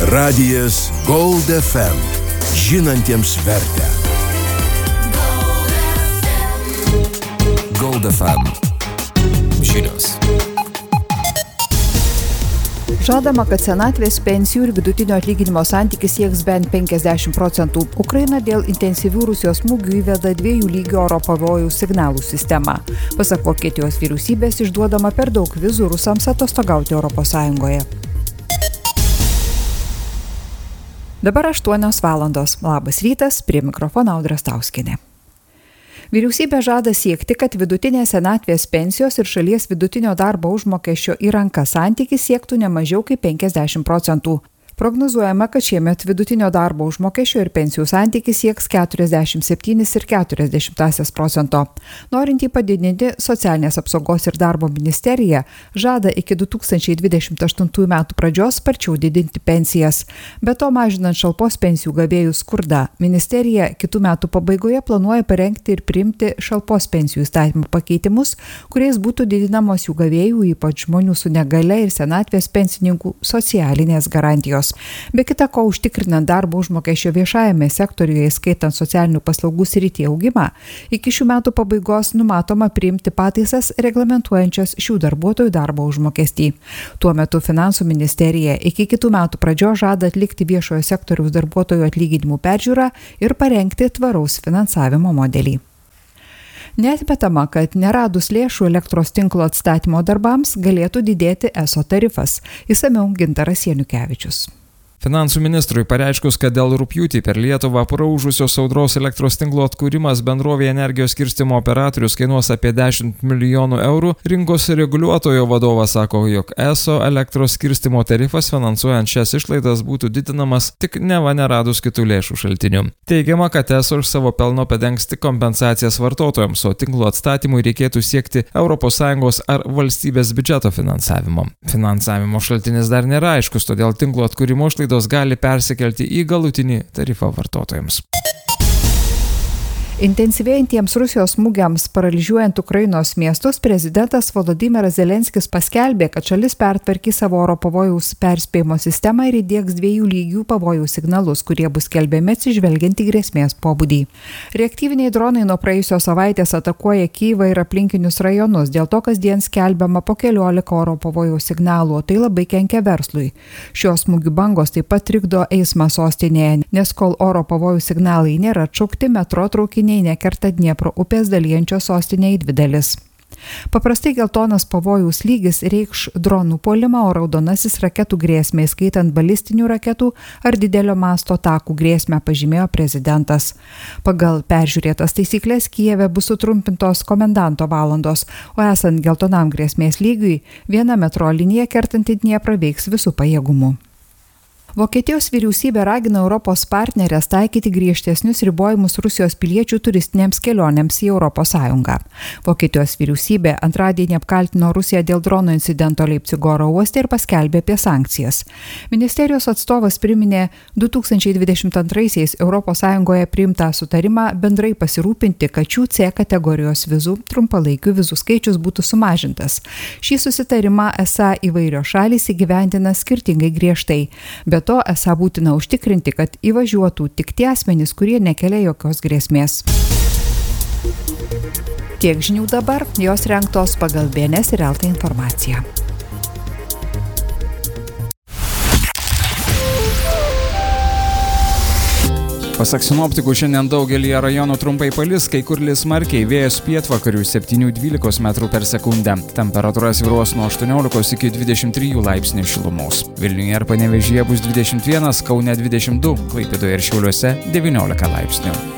Radijas Gold FM. Žinantiems vertę. Gold FM. Žinios. Žadama, kad senatvės pensijų ir vidutinio atlyginimo santykis sieks bent 50%. Ukraina dėl intensyvių Rusijos smūgių įveda 2 lygio oro pavojaus signalų sistemą. Pasak Vokietijos vyriausybės, išduodama per daug vizų rusams atostogauti ES. Dabar 8 valandos. Labas rytas, prie mikrofono Audra Stauskienė. Vyriausybė žada siekti, kad vidutinės senatvės pensijos ir šalies vidutinio darbo užmokesčio į rankas santykis siektų ne mažiau kaip 50%. Prognozuojama, kad šiemet vidutinio darbo užmokesčio ir pensijų santykis sieks 47,4%. Norint jį padidinti, Socialinės apsaugos ir darbo ministerija žada iki 2028 metų pradžios sparčiau didinti pensijas. Be to, mažinant šalpos pensijų gavėjų skurdą, ministerija kitų metų pabaigoje planuoja parengti ir priimti šalpos pensijų įstatymų pakeitimus, kuriais būtų didinamos jų gavėjų, ypač žmonių su negalia ir senatvės pensininkų socialinės garantijos. Be kita ko, užtikrinant darbo užmokesčio viešajame sektoriuje, įskaitant socialinių paslaugų srityje augimą, iki šių metų pabaigos numatoma priimti pataisas reglamentuojančias šių darbuotojų darbo užmokestį. Tuo metu Finansų ministerija iki kitų metų pradžios žada atlikti viešojo sektoriaus darbuotojų atlyginimų peržiūrą ir parengti tvaraus finansavimo modelį. Neatmetama, kad neradus lėšų elektros tinklo atstatymo darbams galėtų didėti ESO tarifas. Išsamiau Gintaras Janukevičius. Finansų ministrui pareiškus, kad dėl rugpjūtį per Lietuvą praūžusios audros elektros tinklo atkūrimas bendrovėje energijos skirstymo operatorius kainuos apie 10 milijonų eurų, rinkos reguliuotojo vadovas sako, jog ESO elektros skirstymo tarifas finansuojant šias išlaidas būtų didinamas tik neva neradus kitų lėšų šaltinių. Teigiama, kad ESO iš savo pelno padengs tik kompensacijas vartotojams, o tinklo atstatymui reikėtų siekti ES ar valstybės biudžeto finansavimo. Finansavimo šaltinis dar nėra aiškus, todėl tinklo atkūrimo išlaidos gali persikelti į galutinį tarifą vartotojams. Intensyvėjantiems Rusijos smūgiams paralyžiuojant Ukrainos miestus, prezidentas Volodymyras Zelenskis paskelbė, kad šalis pertvarkys savo oro pavojaus perspėjimo sistemą ir įdiegs 2 lygių pavojaus signalus, kurie bus skelbiami atsižvelgiant į grėsmės pobūdį. Reaktyviniai dronai nuo praėjusios savaitės atakuoja Kyjivą ir aplinkinius rajonus, dėl to kasdien skelbiama po 14 oro pavojaus signalų, o tai labai kenkia verslui. Šios smūgių bangos taip pat trikdo eismą sostinėje, nes kol oro pavojaus signalai nėra atšaukti, metro traukiniai nekerta Dniepro upės dalijančios sostinę į 2 dalis. Paprastai geltonas pavojaus lygis reikš dronų puolimą, o raudonasis raketų grėsmę, skaitant balistinių raketų ar didelio masto atakų grėsmę, pažymėjo prezidentas. Pagal peržiūrėtas taisyklės Kijeve bus sutrumpintos komendanto valandos, o esant geltonam grėsmės lygiui, viena metro linija kertanti Dnieprą veiks visų pajėgumų. Vokietijos vyriausybė ragina Europos partnerės taikyti griežtesnius ribojimus Rusijos piliečių turistinėms kelionėms į ES. Vokietijos vyriausybė antradienį apkaltino Rusiją dėl drono incidento Leipcigo oro uoste ir paskelbė apie sankcijas. Ministerijos atstovas priminė 2022-aisiais ES priimtą sutarimą bendrai pasirūpinti, kad šių C kategorijos vizų trumpalaikių vizų skaičius būtų sumažintas. Šį susitarimą esą įvairios šalys įgyvendina skirtingai griežtai. Be to, esą būtina užtikrinti, kad įvažiuotų tik tie asmenys, kurie nekelia jokios grėsmės. Tiek žinių dabar, jos rengtos pagal BNS ir LT informaciją. Pasak sinoptikų, šiandien daugelyje rajonų trumpai palis, kai kur lis smarkiai, vėjas pietvakarių 7–12 metrų per sekundę. Temperatūra svyruos nuo 18 iki 23 laipsnių šilumos. Vilniuje ir Panevėžyje bus 21, Kaune 22, Klaipėdoje ir Šiauliuose 19 laipsnių.